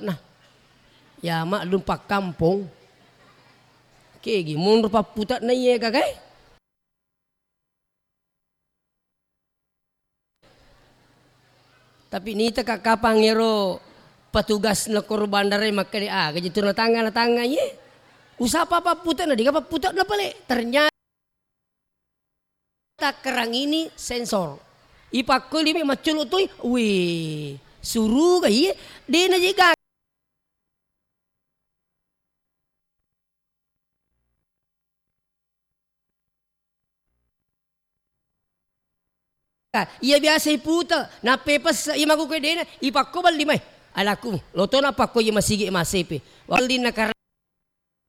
nah. Ya mak lumpak kampung. Kegi mun rupa putat na iye kakay. Tapi nita kakapang yero petugas na korbandare makanya gaji tu na tanga ye. Usah apa putat na di ka putat na pale. Ternyata kerang ini sensor. Ipakul ini macul utoy, wih suruh kaya dia na jika. Ia biasa iputa na pepas ia maku kaya dia na ipakul bal limay. Alaku loto na pakko ia masigi masepe. Walin na karang